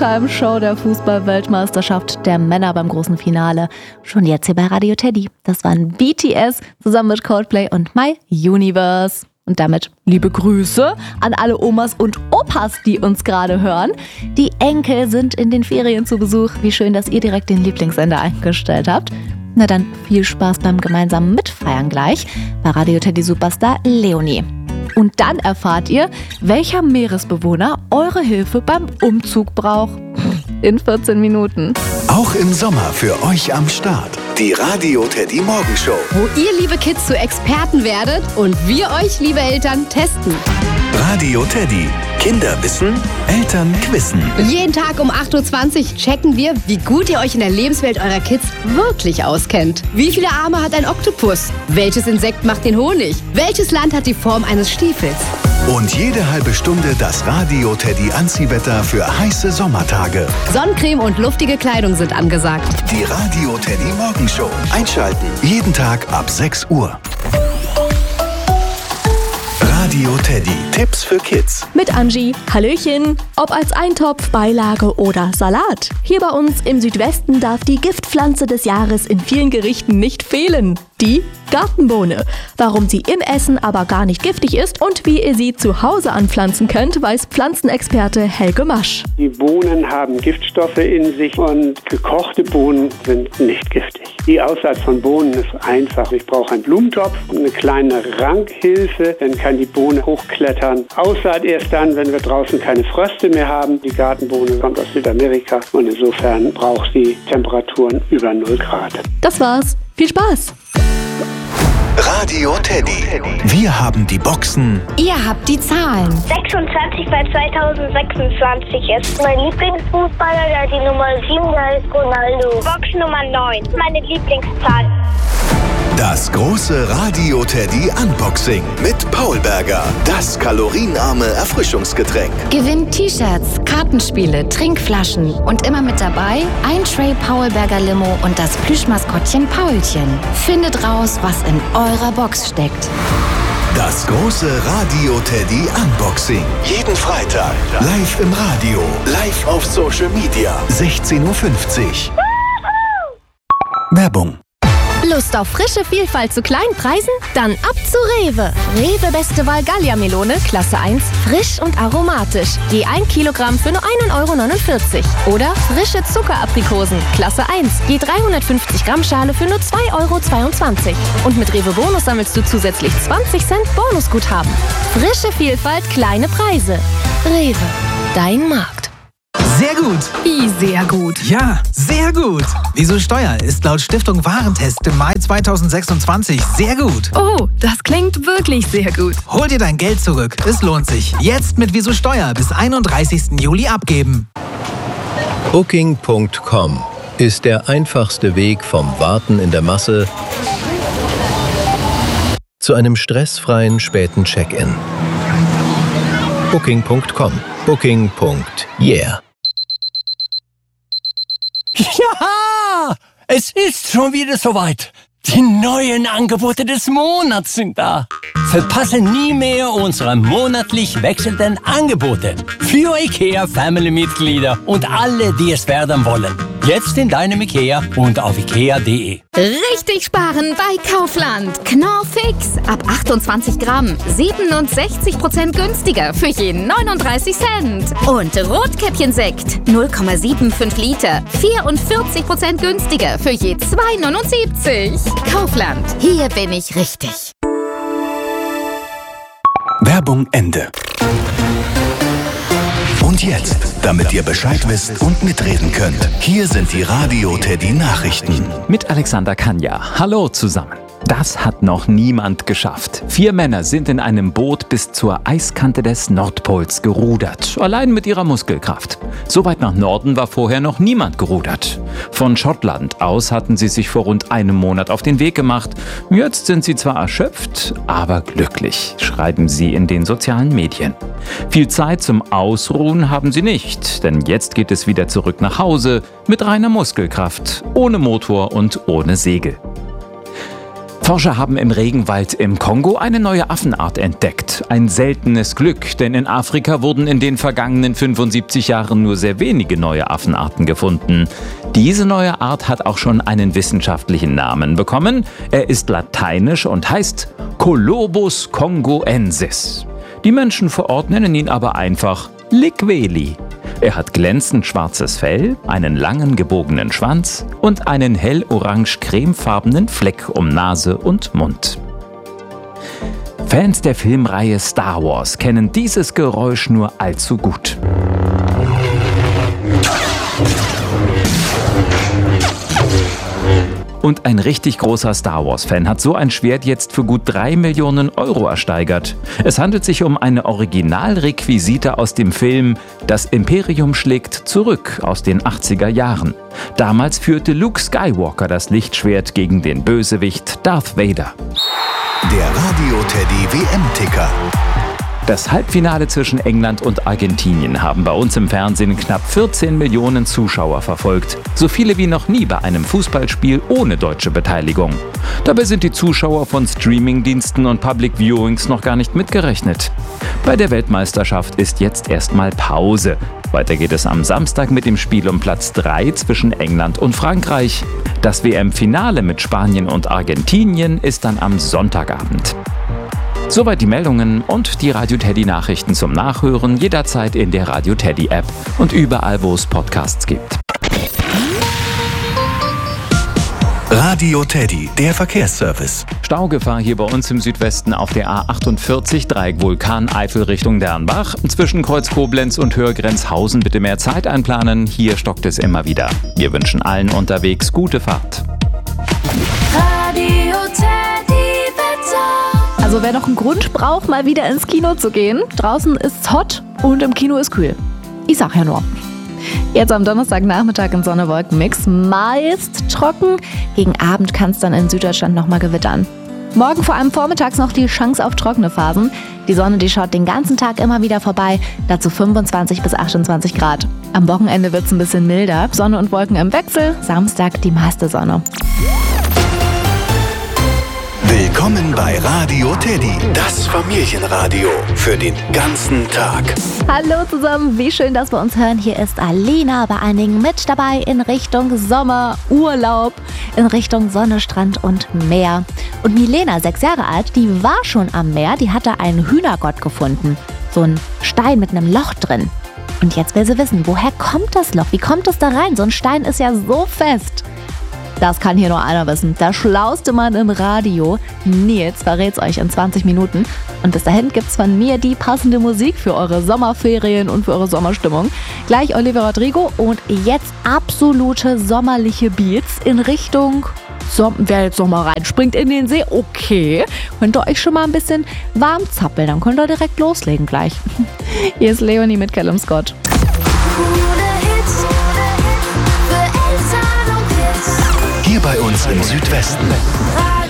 Halftime-Show der Fußball-Weltmeisterschaft der Männer beim großen Finale. Schon jetzt hier bei Radio Teddy. Das waren BTS zusammen mit Coldplay und My Universe. Und damit liebe Grüße an alle Omas und Opas, die uns gerade hören. Die Enkel sind in den Ferien zu Besuch. Wie schön, dass ihr direkt den Lieblingssender eingestellt habt. Na dann viel Spaß beim gemeinsamen Mitfeiern gleich bei Radio Teddy Superstar Leonie. Und dann erfahrt ihr, welcher Meeresbewohner eure Hilfe beim Umzug braucht. In 14 Minuten. Auch im Sommer für euch am Start. Die Radio Teddy Morgenshow. Wo ihr, liebe Kids, zu Experten werdet und wir euch, liebe Eltern, testen. Radio Teddy. Kinder wissen, Eltern quizzen. Jeden Tag um 8.20 Uhr checken wir, wie gut ihr euch in der Lebenswelt eurer Kids wirklich auskennt. Wie viele Arme hat ein Oktopus? Welches Insekt macht den Honig? Welches Land hat die Form eines Stiefels? Und jede halbe Stunde das Radio Teddy Anziehwetter für heiße Sommertage. Sonnencreme und luftige Kleidung sind angesagt. Die Radio Teddy Morgenshow. Einschalten. Jeden Tag ab 6 Uhr. Radio Teddy. Tipps für Kids. Mit Angie. Hallöchen. Ob als Eintopf, Beilage oder Salat. Hier bei uns im Südwesten darf die Giftpflanze des Jahres in vielen Gerichten nicht fehlen. Die Gartenbohne. Warum sie im Essen aber gar nicht giftig ist und wie ihr sie zu Hause anpflanzen könnt, weiß Pflanzenexperte Helge Masch. Die Bohnen haben Giftstoffe in sich und gekochte Bohnen sind nicht giftig. Die Aussaat von Bohnen ist einfach. Ich brauche einen Blumentopf, eine kleine Rankhilfe, dann kann die Bohne hochklettern. Aussaat erst dann, wenn wir draußen keine Fröste mehr haben. Die Gartenbohne kommt aus Südamerika und insofern braucht sie Temperaturen über 0 Grad. Das war's. Viel Spaß! Radio Teddy. Wir haben die Boxen. Ihr habt die Zahlen. 26 bei 2026 ist mein Lieblingsfußballer, der die Nummer 7, der ist Ronaldo. Box Nummer 9, meine Lieblingszahl. Das große Radio Teddy Unboxing mit Paul Berger. Das kalorienarme Erfrischungsgetränk. Gewinnt T-Shirts, Kartenspiele, Trinkflaschen und immer mit dabei ein Tray Paul Berger Limo und das Plüschmaskottchen Paulchen. Findet raus, was in eurer Box steckt. Das große Radio Teddy Unboxing. Jeden Freitag. Live im Radio. Live auf Social Media. 16.50 Uhr. Werbung. Lust auf frische Vielfalt zu kleinen Preisen? Dann ab zu Rewe. Rewe Beste Wahl Gallia-Melone, Klasse 1, frisch und aromatisch. Je 1 Kilogramm für nur 1,49 €. Oder frische Zuckeraprikosen, Klasse 1, je 350 Gramm Schale für nur 2,22 €. Und mit Rewe Bonus sammelst du zusätzlich 20 Cent Bonusguthaben. Frische Vielfalt, kleine Preise. Rewe, dein Markt. Sehr gut. Wie sehr gut. Ja, sehr gut. Wieso Steuer ist laut Stiftung Warentest im Mai 2026 sehr gut. Oh, das klingt wirklich sehr gut. Hol dir dein Geld zurück. Es lohnt sich. Jetzt mit Wieso Steuer bis 31. Juli abgeben. Booking.com ist der einfachste Weg vom Warten in der Masse zu einem stressfreien späten Check-in. Booking.com. Booking.yeah. Ja, es ist schon wieder soweit. Die neuen Angebote des Monats sind da. Verpasse nie mehr unsere monatlich wechselnden Angebote für IKEA-Family-Mitglieder und alle, die es werden wollen. Jetzt in deinem IKEA und auf ikea.de. Richtig sparen bei Kaufland. Knorr Fix ab 28 Gramm. 67% günstiger für jeden 39 Cent. Und Rotkäppchensekt 0,75 Liter. 44% günstiger für je 2,79. Kaufland. Hier bin ich richtig. Werbung Ende. Und jetzt, damit ihr Bescheid wisst und mitreden könnt, hier sind die Radio Teddy Nachrichten. Mit Alexander Kanja. Hallo zusammen. Das hat noch niemand geschafft. 4 Männer sind in einem Boot bis zur Eiskante des Nordpols gerudert. Allein mit ihrer Muskelkraft. So weit nach Norden war vorher noch niemand gerudert. Von Schottland aus hatten sie sich vor rund einem Monat auf den Weg gemacht. Jetzt sind sie zwar erschöpft, aber glücklich, schreiben sie in den sozialen Medien. Viel Zeit zum Ausruhen haben sie nicht, denn jetzt geht es wieder zurück nach Hause mit reiner Muskelkraft, ohne Motor und ohne Segel. Forscher haben im Regenwald im Kongo eine neue Affenart entdeckt. Ein seltenes Glück, denn in Afrika wurden in den vergangenen 75 Jahren nur sehr wenige neue Affenarten gefunden. Diese neue Art hat auch schon einen wissenschaftlichen Namen bekommen. Er ist lateinisch und heißt Colobus congoensis. Die Menschen vor Ort nennen ihn aber einfach Likweli. Er hat glänzend schwarzes Fell, einen langen gebogenen Schwanz und einen hell-orange-cremefarbenen Fleck um Nase und Mund. Fans der Filmreihe Star Wars kennen dieses Geräusch nur allzu gut. Und ein richtig großer Star Wars-Fan hat so ein Schwert jetzt für gut 3 Millionen Euro ersteigert. Es handelt sich um eine Originalrequisite aus dem Film Das Imperium schlägt zurück aus den 80er Jahren. Damals führte Luke Skywalker das Lichtschwert gegen den Bösewicht Darth Vader. Der Radio Teddy WM-Ticker. Das Halbfinale zwischen England und Argentinien haben bei uns im Fernsehen knapp 14 Millionen Zuschauer verfolgt. So viele wie noch nie bei einem Fußballspiel ohne deutsche Beteiligung. Dabei sind die Zuschauer von Streamingdiensten und Public Viewings noch gar nicht mitgerechnet. Bei der Weltmeisterschaft ist jetzt erstmal Pause. Weiter geht es am Samstag mit dem Spiel um Platz 3 zwischen England und Frankreich. Das WM-Finale mit Spanien und Argentinien ist dann am Sonntagabend. Soweit die Meldungen und die Radio Teddy Nachrichten zum Nachhören jederzeit in der Radio Teddy App und überall, wo es Podcasts gibt. Radio Teddy, der Verkehrsservice. Staugefahr hier bei uns im Südwesten auf der A48 Dreieck Vulkaneifel Richtung Dernbach. Zwischen Kreuz Koblenz und Hörgrenzhausen bitte mehr Zeit einplanen. Hier stockt es immer wieder. Wir wünschen allen unterwegs gute Fahrt. Radio Teddy Wetter. Also wer noch einen Grund braucht, mal wieder ins Kino zu gehen. Draußen ist's hot und im Kino ist kühl. Ich sag ja nur. Jetzt am Donnerstagnachmittag in Sonne-Wolken-Mix, meist trocken. Gegen Abend kann es dann in Süddeutschland nochmal gewittern. Morgen vor allem vormittags noch die Chance auf trockene Phasen. Die Sonne, die schaut den ganzen Tag immer wieder vorbei, dazu 25 bis 28 Grad. Am Wochenende wird es ein bisschen milder, Sonne und Wolken im Wechsel, Samstag die meiste Sonne. Willkommen bei Radio Teddy, das Familienradio für den ganzen Tag. Hallo zusammen, wie schön, dass wir uns hören. Hier ist Alena bei einigen mit dabei in Richtung Sommerurlaub, in Richtung Sonne, Strand und Meer. Und Milena, 6 Jahre alt, die war schon am Meer, die hatte einen Hühnergott gefunden. So ein Stein mit einem Loch drin. Und jetzt will sie wissen, woher kommt das Loch? Wie kommt es da rein? So ein Stein ist ja so fest. Das kann hier nur einer wissen. Der schlauste Mann im Radio, Nils, verrät's euch in 20 Minuten. Und bis dahin gibt's von mir die passende Musik für eure Sommerferien und für eure Sommerstimmung. Gleich Olivia Rodrigo und jetzt absolute sommerliche Beats in Richtung... Wer jetzt noch mal reinspringt in den See, okay. Könnt ihr euch schon mal ein bisschen warm zappeln, dann könnt ihr direkt loslegen gleich. Hier ist Leonie mit Callum Scott. Hier bei uns im Südwesten.